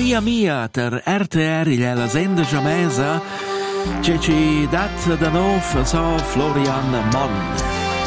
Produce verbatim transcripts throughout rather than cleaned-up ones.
Via Mia ter R T R il la senda jamesa che ci dat da nov so Florian Mon.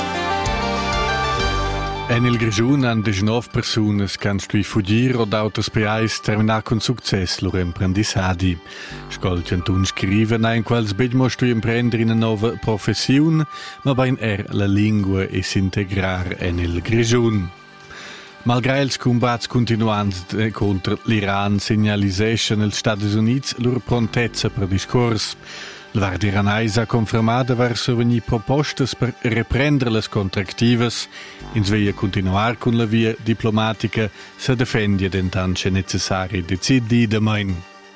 En il Grigiun han diciannove personas can stui fugir o d'autres peais terminar con success lor imprendissadi. Scol centun scriven ein quals bedmo stui imprender in una nova professiun, ma bain er la lingua e s'integrar en il Grigiun. Malgré els combats continuants contra l'Iran segnaliseixen els Stati Units lor prontezza per discors. La Guardia iranesa ha confermato verso ogni propostas per reprendere le contractivas, in sveglia continuar con la via diplomatica, se difendi ed intanto è necessario decidere domani.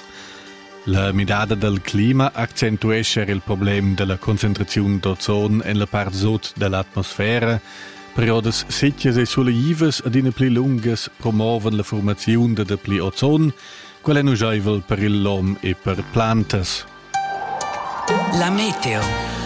La midada del clima accentuesce il problema della concentrazione d'ozon nella parte sud dell'atmosfera. Periodes secchias e soleiivas ad ina pli lungas promoven la formazione de pli ozon, quella è nugeivel per il l'om e per plantas. La meteo.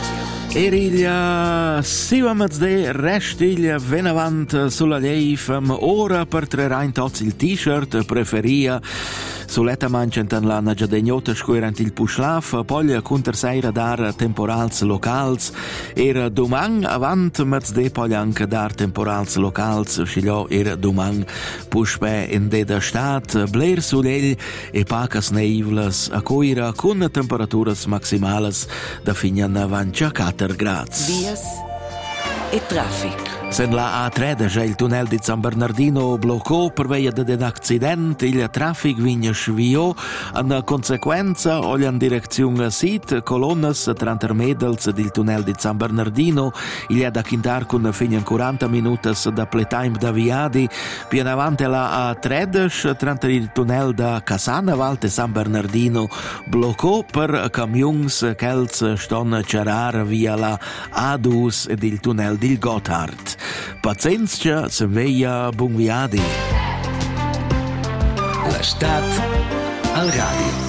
Eriglia siva mezz'de restiglia venavant sulla leifem ora per trerain tots il t-shirt preferia suletta mancentan la nagiadegnota scoerant il puslaf poi conterseira dar temporals locals era domang avant mezz'de poi anche dar temporals locals scigliò era domang puspe in de da stat bler sulell e pacas neivlas a coira con temperaturas maximales da fignan ventiquattro gradi. Vias e traffic. Sen la A tredici il tunnel di San Bernardino bloccò per via di un accidente, il traffic vigna svio, in conseguenza, in direzione sud, colonnas tra intermedels del tunnel di San Bernardino, il è da quintar con fino a quaranta minuti da playtime da viadi, più avanti la A tredici, tra il tunnel da Casana Valte San Bernardino, bloccò per camions che stanno cerare via la A due ed il tunnel del Gotthard. Pazienza, se veia buon viadi. L'estat al radio.